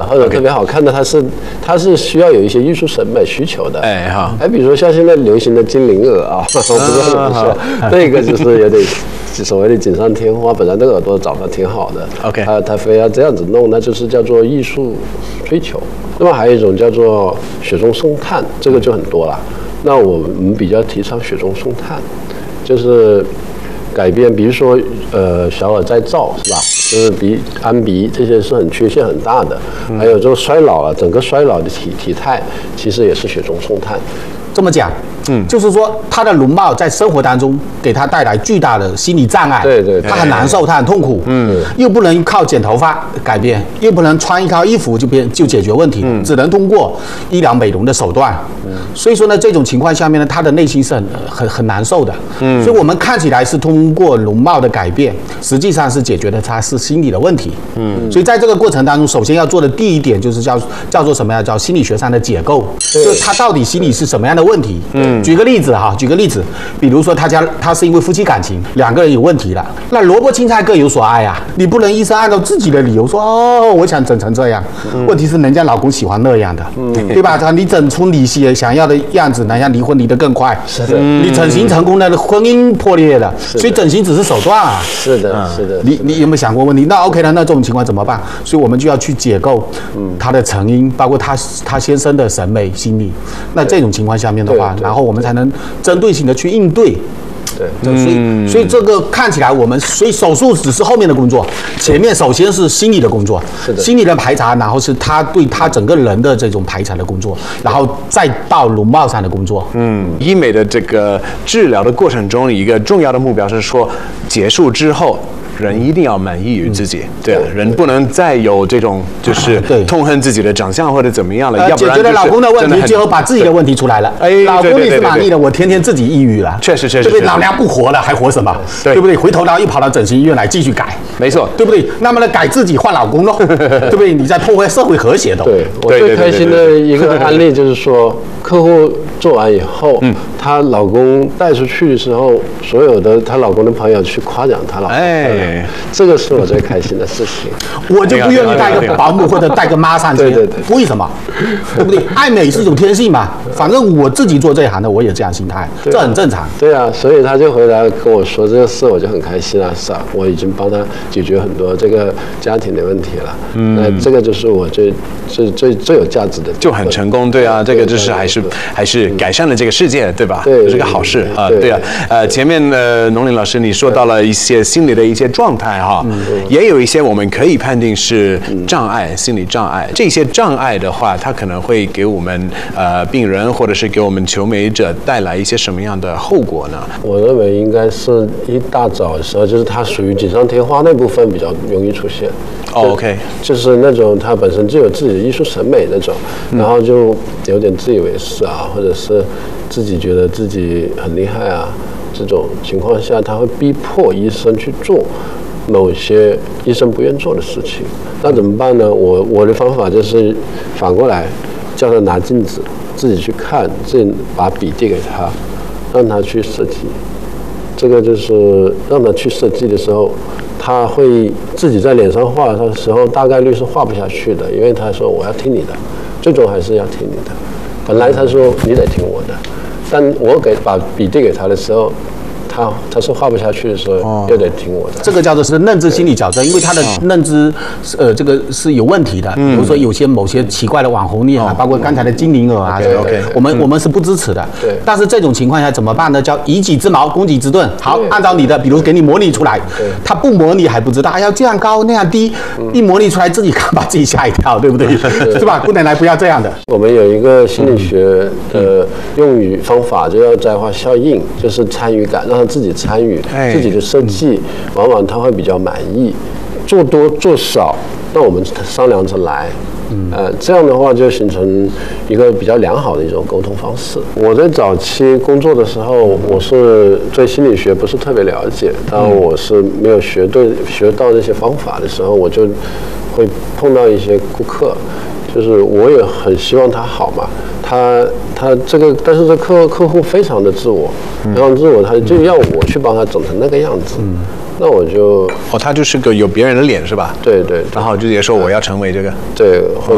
或者特别好看的，它是需要有一些艺术审美需求的。比如说像现在流行的精灵耳啊，我不知道怎么说，那个就是有点所谓的锦上添花，本来那个耳朵长得挺好的 ，OK， 他非要这样子弄，那就是叫做艺术追求。那么还有一种叫做雪中送炭，这个就很多了。那我们比较提倡雪中送炭，就是改变，比如说小耳再造是吧？就是安鼻这些是缺陷很大的，还有这个衰老啊，整个衰老的体态其实也是雪中送炭。 这么讲，就是说他的容貌在生活当中给他带来巨大的心理障碍， 对， 他很难受，他很痛苦，又不能靠剪头发改变，又不能穿一套衣服就解决问题，只能通过医疗美容的手段，所以说呢，这种情况下面呢，他的内心是很难受的，所以我们看起来是通过容貌的改变，实际上是解决的他是心理的问题，所以在这个过程当中，首先要做的第一点就是叫做什么呀？叫心理学上的解构，就是他到底心理是什么样的问题？举个例子，比如说他是因为夫妻感情2个人有问题了，那萝卜青菜各有所爱啊，你不能医生按照自己的理由说我想整成这样，问题是人家老公喜欢那样的，对吧？你整出你想要的样子，人家离婚离得更快， 是的， 你整形成功了，婚姻破裂了，所以整形只是手段啊， 是的， 你有没有想过问题？那 OK 了，那这种情况怎么办？所以我们就要去解构他的成因，包括他先生的审美心理，那这种情况下面的话，然后我们才能针对性的去应对。对，所以这个看起来所以手术只是后面的工作，前面首先是心理的工作，心理的排查，然后是他对他整个人的这种排查的工作，然后再到容貌上的工作。 医美的这个治疗的过程中，一个重要的目标是说，结束之后。人一定要满意于自己，对啊，人不能再有这种就是痛恨自己的长相或者怎么样了，要不然解决了老公的问题，最后把自己的问题出来了。老公你是满意的，我天天自己抑郁了， 确实， 对不对？老娘不活了，还活什么？对不对？回头然后又跑到整形医院来继续改， 没错， 对不对？那么呢，改自己换老公喽，对不对？你在破坏社会和谐的。 对，我最开心的一个案例就是说，客户做完以后，她老公带出去的时候，所有的她老公的朋友去夸奖她老公。这个是我最开心的事情， 我就不愿意带个保姆或者带个妈上街，为什么？对不对？爱美是一种天性嘛，反正我自己做这一行的，我也这样心态，这很正常。 对啊，所以他就回来跟我说这个事，我就很开心啊，是啊，我已经帮他解决很多这个家庭的问题了。那这个就是我最有价值的， 就很成功，对啊，这个就是还是改善了这个世界，对吧？ 对， 是个好事啊，对啊。前面农林老师你说到了一些心理的一些状态哈，也有一些我们可以判定是障碍，心理障碍。这些障碍的话，它可能会给我们病人或者是给我们求美者带来一些什么样的后果呢？ 我认为应该是一大早的时候，就是它属于锦上添花那部分比较容易出现。 OK， 就是那种他本身就有自己的艺术审美那种，然后就有点自以为是啊，或者是自己觉得自己很厉害啊，这种情况下，他会逼迫医生去做某些医生不愿做的事情。那怎么办呢？我的方法就是反过来，叫他拿镜子自己去看，自己把笔递给他，让他去设计。这个就是让他去设计的时候，他会自己在脸上画的时候，大概率是画不下去的，因为他说我要听你的，最终还是要听你的。本来他说你得听我的，但我把笔递给他的时候，他是画不下去的时候，又得听我的。 这个叫做是认知心理矫正，因为他的认知这个是有问题的。比如说某些奇怪的网红脸啊，包括刚才的精灵耳啊，我们是不支持的。 对。 但是这种情况下怎么办呢？叫以己之矛攻己之盾。好，按照你的，比如给你模拟出来，他不模拟还不知道，要这样高那样低，一模拟出来自己看把自己吓一跳，对不对？是吧？不能来不要这样的。 我们有一个心理学的用语方法，就叫摘花效应，就是参与感，让他自己参与自己的设计，往往他会比较满意。做多做少，那我们商量着来。这样的话就形成一个比较良好的一种沟通方式。我在早期工作的时候，我是对心理学不是特别了解，当我是没有学到这些方法的时候，我就会碰到一些顾客，就是我也很希望他好嘛，他这个，但是这客户非常的自我，非常自我，他就要我去帮他整成那个样子。那我就他就是个有别人的脸是吧？ 对， 然后直接说我要成为这个， 对，或